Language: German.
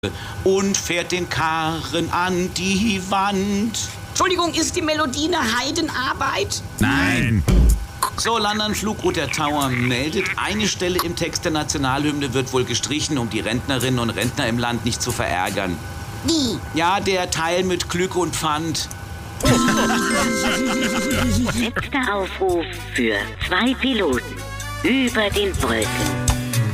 und fährt den Karren an die Wand. Entschuldigung, ist die Melodie eine Heidenarbeit? Nein. So, London Flugroute Tower meldet, eine Stelle im Text der Nationalhymne wird wohl gestrichen, um die Rentnerinnen und Rentner im Land nicht zu verärgern. Wie? Ja, der Teil mit Glück und Pfand. Letzter Aufruf für 2 Piloten über den Wolken.